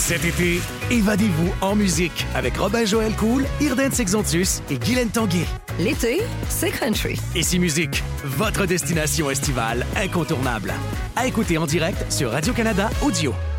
Cet été, évadez-vous en musique avec Robin Joël Cool, Irden Sexontus et Guylaine Tanguay. L'été, c'est country. Ici Musique, votre destination estivale incontournable. À écouter en direct sur Radio-Canada Audio.